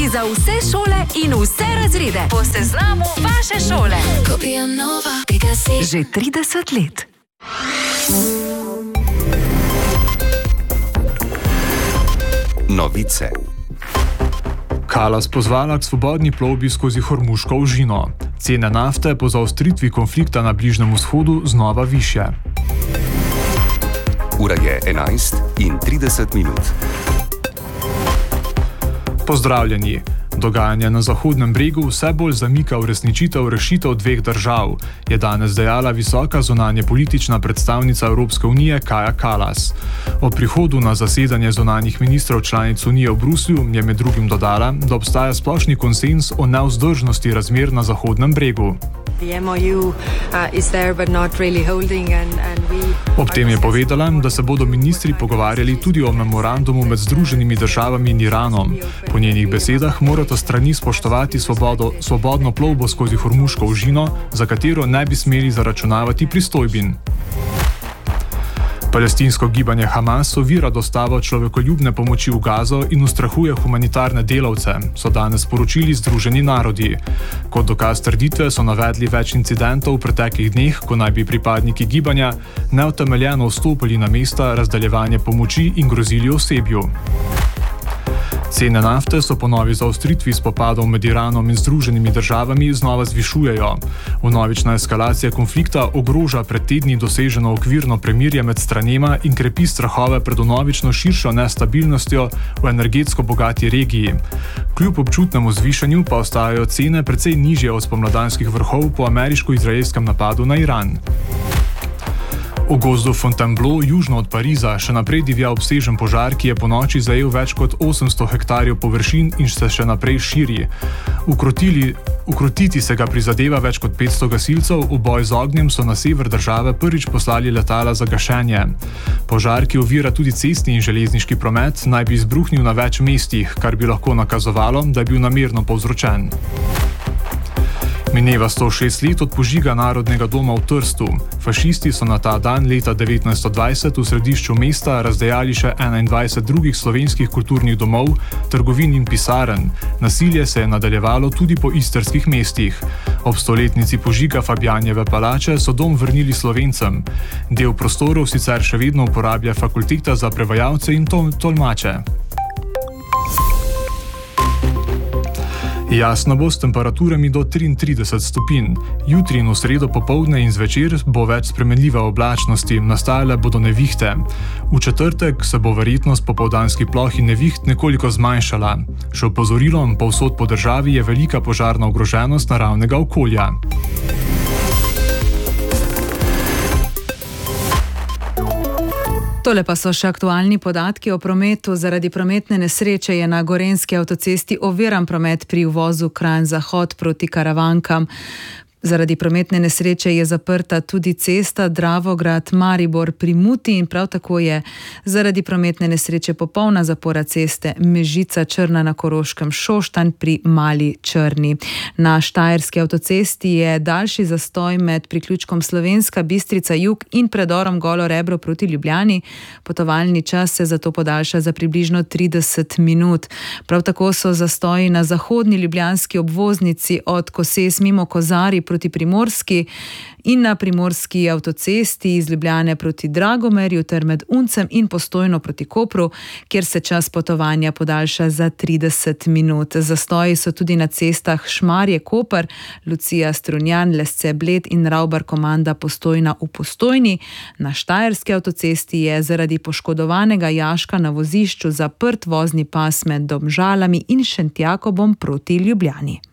Izdelki za vse šole in vse razrede. Po seznamu vaše šole. Že 30 let. Novice. Kallas pozvala k svobodni plovbi skozi Hormuško ožino. Cene nafte po zaostritvi konflikta na Bližnjem vzhodu znova višje. Ura je 11:30. Pozdravljeni. Dogajanje na Zahodnem bregu vse bolj zamika uresničitev rešitev dveh držav, je danes dejala visoka zunanjepolitična predstavnica Evropske unije Kaja Kallas. O prihodu na zasedanje zunanjih ministrov članic Unije v Bruslju je med drugim dodala, da obstaja splošni konsenz o nevzdržnosti razmer na Zahodnem bregu. Ob tem je povedala, da se bodo ministri pogovarjali tudi o memorandumu med Združenimi državami in Iranom. Po njenih besedah morata strani spoštovati svobodno plovbo skozi Hormuško ožino, za katero ne bi smeli zaračunavati pristojbin. Palestinsko gibanje Hamas ovira dostavo človekoljubne pomoči v Gazo in ustrahuje humanitarne delavce, so danes sporočili Združeni narodi. Kot dokaz trditve so navedli več incidentov v preteklih dneh, ko naj bi pripadniki gibanja neutemeljeno vstopili na mesta razdeljevanja pomoči in grozili osebju. Cene nafte so po novi zaostritvi spopadov med Iranom in Združenimi državami znova zvišujejo. Vnovična eskalacija konflikta ogroža pred tedni doseženo okvirno premirje med stranema in krepi strahove pred vnovično širšo nestabilnostjo v energetsko bogati regiji. Kljub občutnemu zvišanju pa ostajajo cene precej nižje od spomladanskih vrhov po ameriško-izraelskem napadu na Iran. V gozdu Fontainebleau, južno od Pariza, še naprej divja obsežen požar, ki je ponoči zajel več kot 800 hektarjev površin in se še naprej širi. Ukrotiti se ga prizadeva več kot 500 gasilcev, v boj z ognjem so na sever države prvič poslali letala za gašenje. Požar, ki ovira tudi cestni in železniški promet, naj bi izbruhnil na več mestih, kar bi lahko nakazovalo, da je bil namerno povzročen. Mineva 106 let od požiga Narodnega doma v Trstu. Fašisti so na ta dan leta 1920 v središču mesta razdejali še 21 drugih slovenskih kulturnih domov, trgovin in pisarn. Nasilje se je nadaljevalo tudi po istrskih mestih. Ob stoletnici požiga Fabjanjeve palače so dom vrnili Slovencem. Del prostorov sicer še vedno uporablja Fakulteta za prevajalce in tolmače. Jasno bo s temperaturami do 33 stopinj. Jutri in v sredo popoldne in zvečer bo več spremenljive oblačnosti, nastajale bodo nevihte. V četrtek se bo verjetnost popoldanskih ploh in neviht nekoliko zmanjšala. Še opozorilom povsod po državi je velika požarna ogroženost naravnega okolja. Tole pa so še aktualni podatki o prometu. Zaradi prometne nesreče je na gorenjski avtocesti oviran promet pri uvozu Kranj-Zahod proti Karavankam. Zaradi prometne nesreče je zaprta tudi cesta Dravograd-Maribor pri Muti in prav tako je zaradi prometne nesreče popolna zapora ceste Mežica-Črna na Koroškem Šoštanj pri Mali Črni. Na štajerski avtocesti je daljši zastoj med priključkom Slovenska Bistrica-Jug in predorom Golo Rebro proti Ljubljani. Potovalni čas se zato podaljša za približno 30 minut. Prav tako so zastoji na zahodni ljubljanski obvoznici od Koses mimo Kozari proti Primorski in na primorski avtocesti iz Ljubljane proti Dragomerju ter med Uncem in Postojno proti Kopru, kjer se čas potovanja podaljša za 30 minut. Zastoji so tudi na cestah Šmarje-Koper, Lucija-Strunjan, Lesce-Bled in Ravbar-Komanda Postojna v Postojni. Na štajerski avtocesti je zaradi poškodovanega jaška na vozišču zaprt vozni pas med Domžalami in Šentjakobom proti Ljubljani.